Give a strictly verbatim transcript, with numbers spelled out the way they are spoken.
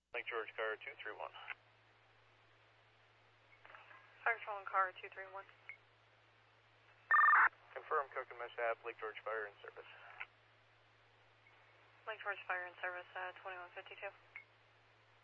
Lake George car two three one. Fire Patrol car two three one. Confirm Cook and Mishap, Lake George Fire in service. Lake George Fire in service, uh, twenty-one fifty-two.